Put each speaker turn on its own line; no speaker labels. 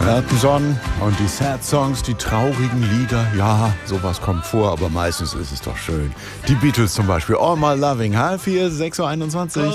Elton John und die Sad Songs, die traurigen Lieder. Ja, sowas kommt vor, aber meistens ist es doch schön. Die Beatles zum Beispiel. All My Loving. Halb 4, 6:21 Uhr.